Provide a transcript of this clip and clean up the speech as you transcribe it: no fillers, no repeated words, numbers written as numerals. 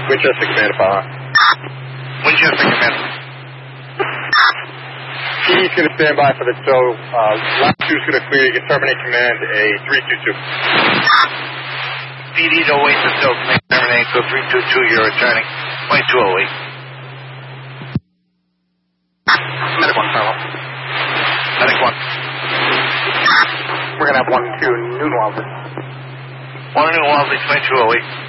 Winchester Command to Baja. Winchester Command. PD's going to stand by for the tow. Last two's going to clear. You can terminate command a 322. PD to wait the tow. Terminate, so 322, you're returning. 2208. Medic 1, Charlotte. Medic 1. We're going to have 1 and 2 Newton Wellesley. 1 Newton Wellesley, 2208.